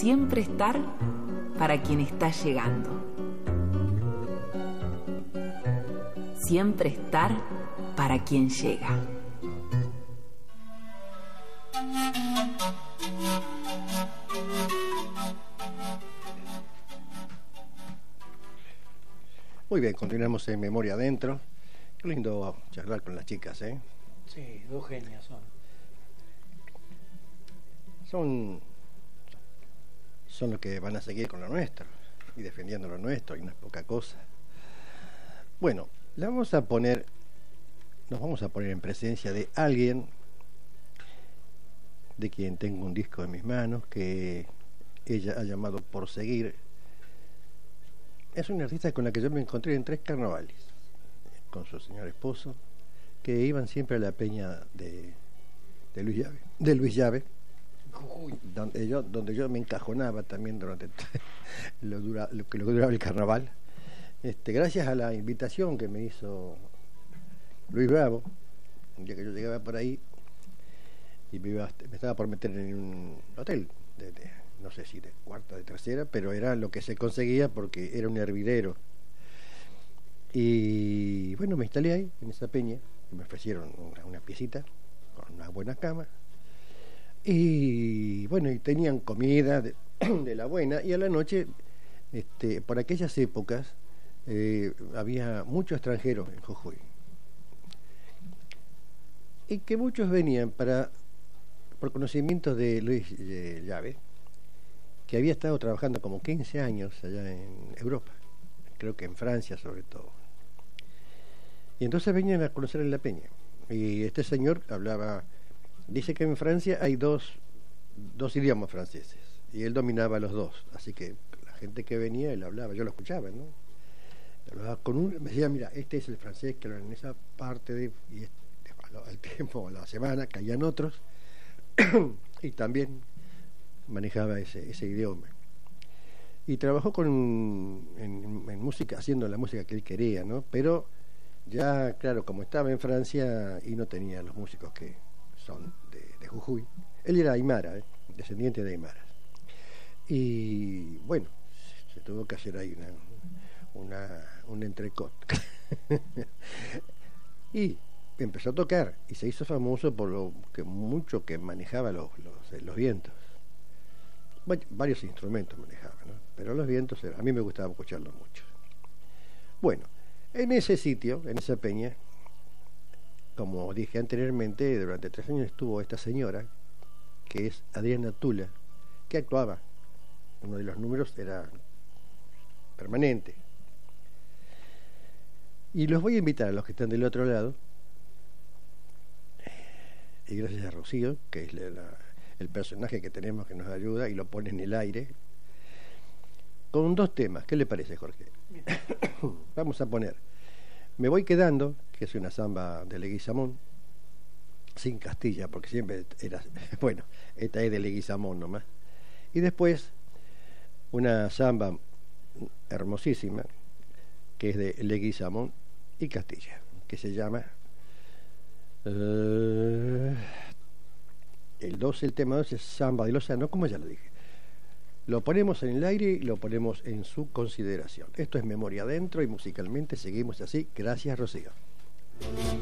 siempre estar para quien está llegando. Siempre estar para quien llega. Muy bien, continuamos en Memoria Adentro. Qué lindo charlar con las chicas, ¿eh? Sí, dos genias son los que van a seguir con lo nuestro y defendiendo lo nuestro, y no es poca cosa. Bueno, nos vamos a poner en presencia de alguien de quien tengo un disco en mis manos que ella ha llamado Por Seguir. Es una artista con la que yo me encontré en 3 carnavales con su señor esposo, que iban siempre a la peña de Luis Llave, donde yo me encajonaba también durante lo que duraba el carnaval. Gracias a la invitación que me hizo Luis Bravo, un día que yo llegaba por ahí y me estaba por meter en un hotel no sé si de cuarta, de tercera, pero era lo que se conseguía porque era un hervidero. Y bueno, me instalé ahí, en esa peña, y me ofrecieron una piecita con una buena cama. Y bueno, y tenían comida de la buena, y a la noche, por aquellas épocas, había muchos extranjeros en Jujuy. Y que muchos venían por conocimiento de Luis Llave, que había estado trabajando como 15 años allá en Europa, creo que en Francia sobre todo. Y entonces venían a conocer en la peña. Y este señor dice que en Francia hay dos idiomas franceses, y él dominaba los dos, así que la gente que venía, él hablaba, yo lo escuchaba, ¿no? Hablaba con uno, me decía, mira, este es el francés que en esa parte y al tiempo, a la semana, caían otros, y también manejaba ese idioma. Y trabajó en música, haciendo la música que él quería, ¿no? Pero ya, claro, como estaba en Francia y no tenía los músicos que son de Jujuy, él era aymara, descendiente de aymaras. Y bueno, se tuvo que hacer ahí un entrecot. Y empezó a tocar y se hizo famoso por lo mucho que manejaba los vientos. Varios instrumentos manejaba, ¿no? Pero los vientos, a mí me gustaba escucharlos mucho. Bueno, en ese sitio, en esa peña, como dije anteriormente, durante 3 años estuvo esta señora, que es Adriana Tula, que actuaba. Uno de los números era permanente. Y los voy a invitar a los que están del otro lado, y gracias a Rocío, que es el personaje que tenemos que nos ayuda y lo pone en el aire, con 2 temas. ¿Qué le parece, Jorge? Vamos a poner Me Voy Quedando, que es una samba de Leguizamón, sin Castilla, porque siempre era, bueno, esta es de Leguizamón nomás. Y después una samba hermosísima, que es de Leguizamón y Castilla, que se llama el tema 2 es Samba del Océano, como ya lo dije. Lo ponemos en el aire y lo ponemos en su consideración. Esto es Memoria Adentro y musicalmente seguimos así. Gracias, Rocío.